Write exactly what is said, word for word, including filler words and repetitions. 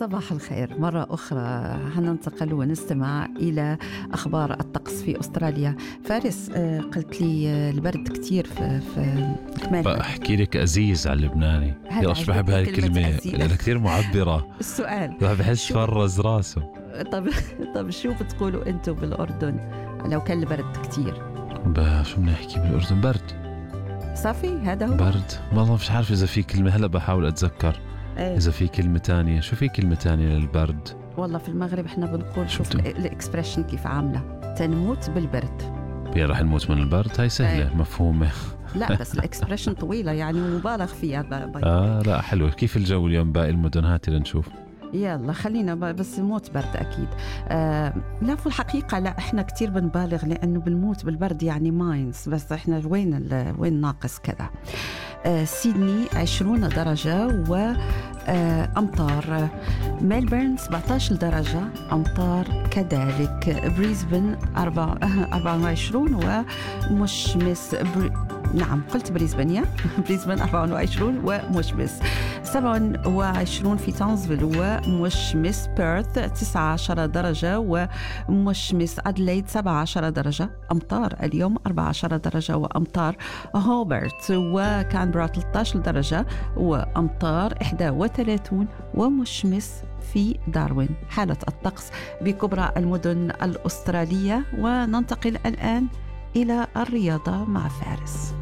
صباح الخير مرة أخرى. هننتقل ونستمع إلى أخبار الطقس في أستراليا. فارس، قلت لي البرد كتير في, في كمان. بحكي لك أزيز على اللبناني. يلا شو بحب هاي الكلمة لأنها كتير معبرة. السؤال بحس فرز راسه. طب طب شو بتقولوا أنتوا بالأردن لو كان البرد كتير؟ شو بنحكي بالأردن؟ برد صافي. هذا هو برد. والله مش عارف إذا في كلمة، هلأ بحاول أتذكر إيه؟ إذا في كلمة تانية. شو في كلمة تانية للبرد؟ والله في المغرب إحنا بنقول شوف الإكسبريشن كيف عاملة، تنموت بالبرد. يا رح نموت من البرد. هاي سهلة إيه؟ مفهومة. لا بس الإكسبريشن طويلة يعني ومبالغ فيها. آه لا حلو. كيف الجو اليوم باقي المدن؟ هاتي لنشوف. يلا خلينا بس موت برد أكيد. آه لا في الحقيقة لا، إحنا كتير بنبالغ لأنه بنموت بالبرد يعني ماينز، بس إحنا وين وين ناقص كذا. آه سيدني عشرين درجة وأمطار. ميلبورن سبعة عشر درجة أمطار كذلك. بريسبن أربعة وعشرين ومشمس. بري... نعم قلت بريسبن. بريسبن أربعة وعشرين ومشمس. سبعة وعشرين في تاونسفيل ومشمس. بيرث تسعة عشر درجة ومشمس. أدليد سبعة عشر درجة أمطار اليوم. أربعة عشر درجة وأمطار. هوبرت وكانبرا ثلاثة عشر درجة وأمطار. واحد وثلاثين ومشمس في داروين. حالة الطقس بكبرى المدن الأسترالية. وننتقل الآن إلى الرياضة مع فارس.